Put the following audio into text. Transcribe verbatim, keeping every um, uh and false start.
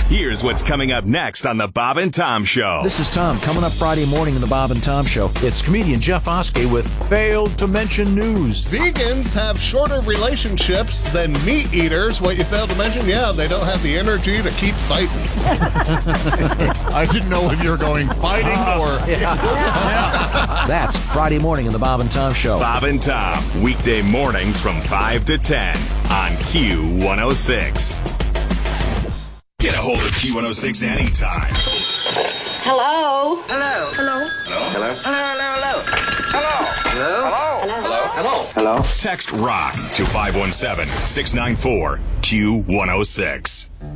Here's what's coming up next on the Bob and Tom Show. This is Tom. Coming up Friday morning in the Bob and Tom Show, it's comedian Jeff Oskey with Failed to Mention News. Vegans have shorter relationships than meat eaters. What you failed to mention? Yeah, they don't have the energy to keep fighting. I didn't know if you were going fighting or... Yeah. That's Friday morning in the Bob and Tom Show. Bob and Tom, weekday mornings from five to ten on Q one oh six. Get a hold of Q one oh six anytime. Hello? Hello. Hello. Hello? Hello. Hello. Hello. Hello. Hello? Hello? Hello. Hello. Text ROCK to five one seven, six nine four, Q one oh six.